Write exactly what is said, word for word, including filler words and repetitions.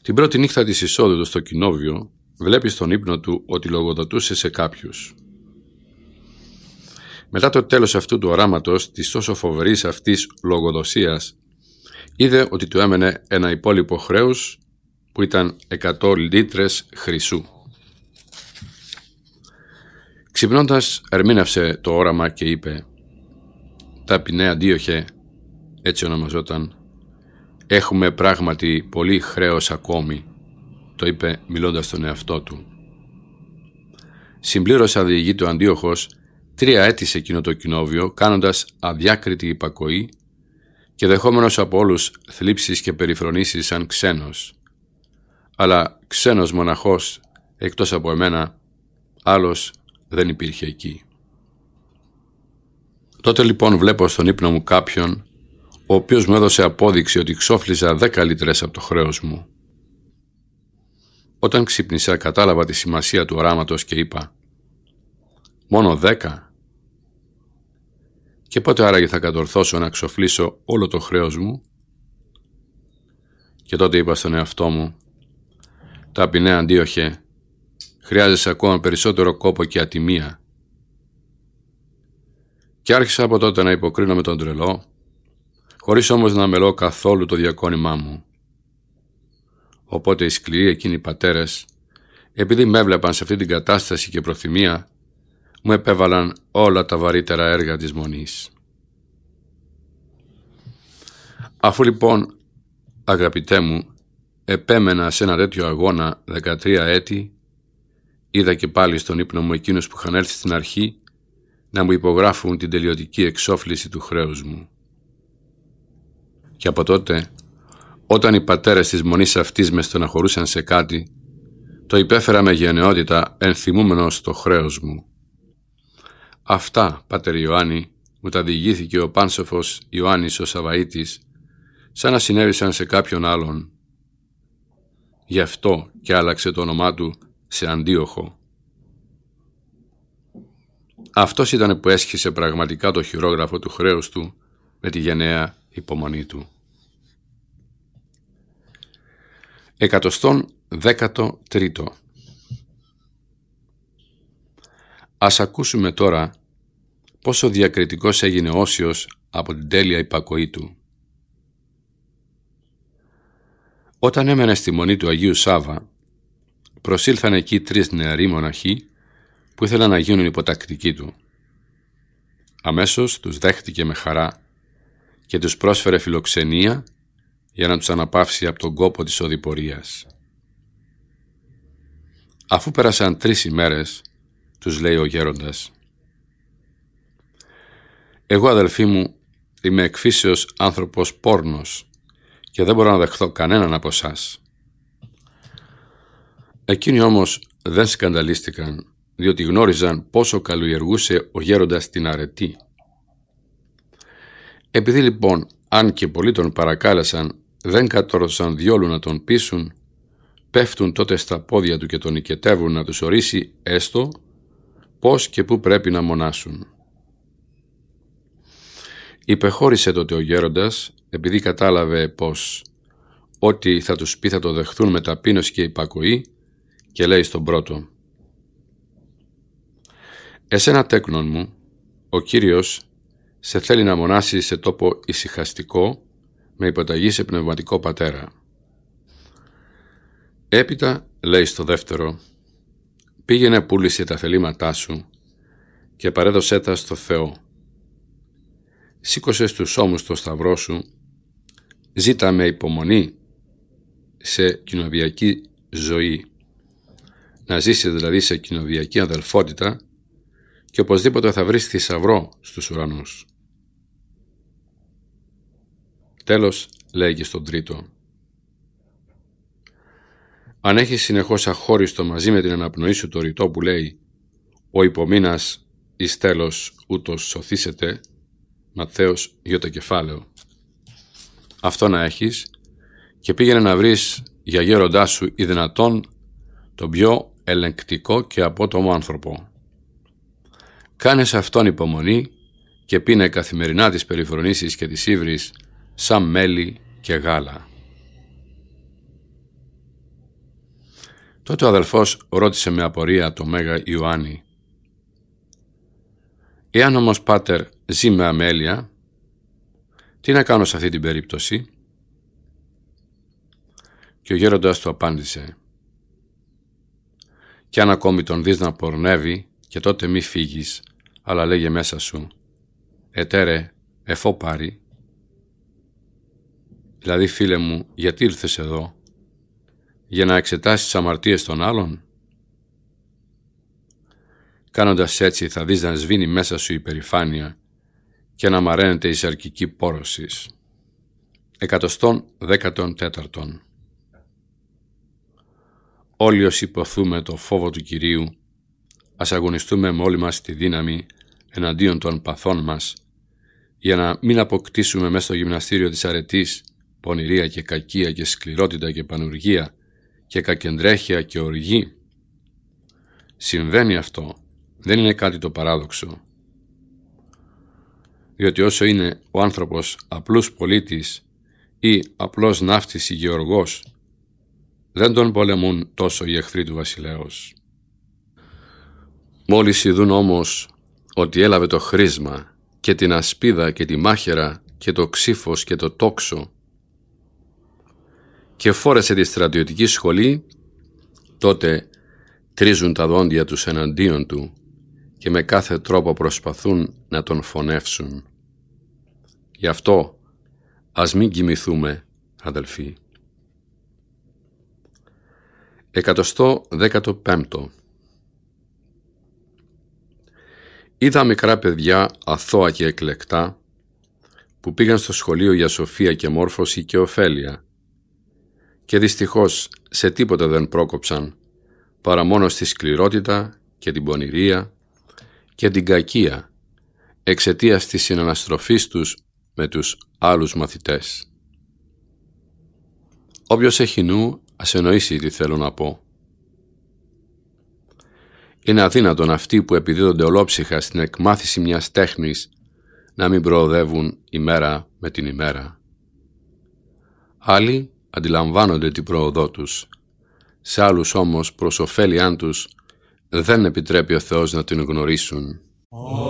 Την πρώτη νύχτα της εισόδου του στο κοινόβιο, βλέπει στον ύπνο του ότι λογοδοτούσε σε κάποιους. Μετά το τέλος αυτού του οράματος, της τόσο φοβερής αυτής λογοδοσίας, είδε ότι του έμενε ένα υπόλοιπο χρέος που ήταν εκατό λίτρες χρυσού. Ξυπνώντας, ερμήνευσε το όραμα και είπε «Ταπεινέ Αντίοχε», έτσι ονομαζόταν, «έχουμε πράγματι πολύ χρέος ακόμη», το είπε μιλώντας στον εαυτό του. Συμπλήρωσε αδιηγήτου Αντίοχος τρία έτη σε εκείνο το κοινόβιο, κάνοντας αδιάκριτη υπακοή και δεχόμενος από όλους θλίψεις και περιφρονήσεις σαν ξένος. Αλλά ξένος μοναχός, εκτός από εμένα, άλλος δεν υπήρχε εκεί. Τότε λοιπόν βλέπω στον ύπνο μου κάποιον, ο οποίος μου έδωσε απόδειξη ότι ξόφλιζα δέκα λίτρες από το χρέος μου. Όταν ξύπνησα, κατάλαβα τη σημασία του οράματος και είπα «Μόνο δέκα? Και πότε άραγε θα κατορθώσω να ξοφλήσω όλο το χρέος μου?» Και τότε είπα στον εαυτό μου «Ταπεινέ Αντίοχε, χρειάζεσαι ακόμα περισσότερο κόπο και ατιμία». Και άρχισα από τότε να υποκρίνω με τον τρελό, χωρίς όμως να μελώ καθόλου το διακόνημά μου. Οπότε οι σκληροί εκείνοι πατέρες, επειδή με έβλεπαν σε αυτή την κατάσταση και προθυμία, μου επέβαλαν όλα τα βαρύτερα έργα της μονής. Αφού λοιπόν, αγαπητέ μου, επέμενα σε ένα τέτοιο αγώνα δεκατρία έτη, είδα και πάλι στον ύπνο μου εκείνους που είχαν έρθει στην αρχή να μου υπογράφουν την τελειωτική εξόφληση του χρέους μου. Και από τότε, όταν οι πατέρες της μονής αυτής με στεναχωρούσαν σε κάτι, το υπέφερα με γενναιότητα ενθυμούμενος το χρέος μου. Αυτά, Πάτερ Ιωάννη, μου τα διηγήθηκε ο πάνσοφος Ιωάννης ο Σαβαΐτης, σαν να συνέβησαν σε κάποιον άλλον. Γι' αυτό και άλλαξε το όνομά του σε Αντίοχο. Αυτός ήταν που έσχισε πραγματικά το χειρόγραφο του χρέους του με τη γενναία υπομονή του. Εκατοστόν δέκατο τρίτο. Ας ακούσουμε τώρα πόσο διακριτικός έγινε Όσιος από την τέλεια υπακοή του. Όταν έμενε στη μονή του Αγίου Σάβα, προσήλθαν εκεί τρεις νεαροί μοναχοί που ήθελαν να γίνουν υποτακτικοί του. Αμέσως τους δέχτηκε με χαρά και τους πρόσφερε φιλοξενία για να τους αναπαύσει από τον κόπο της οδηπορίας. Αφού πέρασαν τρεις ημέρες, τους λέει ο γέροντας «Εγώ, αδελφοί μου, είμαι εκφύσεως άνθρωπος πόρνος και δεν μπορώ να δεχθώ κανέναν από εσάς». Εκείνοι όμως δεν σκανδαλίστηκαν, διότι γνώριζαν πόσο καλλιεργούσε ο γέροντας την αρετή. Επειδή λοιπόν, αν και πολλοί τον παρακάλεσαν, δεν κατόρθωσαν διόλου να τον πείσουν, πέφτουν τότε στα πόδια του και τον οικετεύουν να τους ορίσει έστω πώς και πού πρέπει να μονάσουν. Υπεχώρησε τότε ο γέροντας, επειδή κατάλαβε πως ό,τι θα τους πει θα το δεχθούν με ταπείνωση και υπακοή, και λέει στον πρώτο «Εσένα, τέκνον μου, ο Κύριος σε θέλει να μονάσει σε τόπο ησυχαστικό με υποταγή σε πνευματικό πατέρα». Έπειτα λέει στο δεύτερο «Πήγαινε πούλησε τα θελήματά σου και παρέδωσέ τα στο Θεό. Σήκωσε στους ώμους το σταυρό σου, ζήτα με υπομονή σε κοινοβιακή ζωή, να ζήσεις δηλαδή σε κοινοβιακή αδελφότητα και οπωσδήποτε θα βρεις θησαυρό στους ουρανούς». Τέλος λέει και στον τρίτο «Αν έχεις συνεχώς αχώριστο μαζί με την αναπνοή σου το ρητό που λέει «Ο υπομείνας εις τέλος ούτως σωθήσετε», Ματθαίος γιώτα κεφάλαιο, αυτό να έχεις και πήγαινε να βρεις για γέροντά σου ή δυνατόν τον πιο ελεγκτικό και απότομο άνθρωπο. Κάνε σε αυτόν υπομονή και πίνε καθημερινά τις περιφρονήσεις και τις ύβρις σαν μέλι και γάλα. Τότε ο αδελφός ρώτησε με απορία το Μέγα Ιωάννη: «Εάν όμως, πάτερ, ζει με αμέλεια, τι να κάνω σε αυτή την περίπτωση?» Και ο γέροντας του απάντησε: «Κι αν ακόμη τον δεις να πορνεύει, και τότε μη φύγεις, αλλά λέγε μέσα σου: ετέρε, εφώ πάρει». Δηλαδή, φίλε μου, γιατί ήρθες εδώ? Για να εξετάσεις τις αμαρτίες των άλλων? Κάνοντας έτσι θα δεις να σβήνει μέσα σου η περηφάνεια και να μαραίνεται η σαρκική πόρωσης. Εκατοστόν δέκατον τέταρτον. Όλοι όσοι υποθούμε το φόβο του Κυρίου, ας αγωνιστούμε με όλη μας τη δύναμη εναντίον των παθών μας, για να μην αποκτήσουμε μέσα στο γυμναστήριο της αρετής πονηρία και κακία και σκληρότητα και πανουργία και κακεντρέχεια και οργή. Συμβαίνει αυτό, δεν είναι κάτι το παράδοξο. Διότι όσο είναι ο άνθρωπος απλούς πολίτης ή απλός ναύτης ή γεωργός, δεν τον πολεμούν τόσο οι εχθροί του βασιλέως. Μόλις ειδούν όμως ότι έλαβε το χρήσμα και την ασπίδα και τη μάχαιρα και το ξύφος και το τόξο και φόρεσε τη στρατιωτική σχολή, τότε τρίζουν τα δόντια τους εναντίον του και με κάθε τρόπο προσπαθούν να τον φωνεύσουν. Γι' αυτό ας μην κοιμηθούμε, αδελφοί. Εκατοστό δέκατο πέμπτο. Είδα μικρά παιδιά αθώα και εκλεκτά που πήγαν στο σχολείο για σοφία και μόρφωση και ωφέλεια και δυστυχώς σε τίποτα δεν πρόκοψαν παρά μόνο στη σκληρότητα και την πονηρία και την κακία εξαιτίας της συναναστροφής τους με τους άλλους μαθητές. Όποιος έχει νου ας εννοήσει τι θέλω να πω. Είναι αδύνατον αυτοί που επιδίδονται ολόψυχα στην εκμάθηση μιας τέχνης να μην προοδεύουν ημέρα με την ημέρα. Άλλοι αντιλαμβάνονται την πρόοδό τους, σε άλλους όμως προς ωφέλιάν τους δεν επιτρέπει ο Θεός να την γνωρίσουν.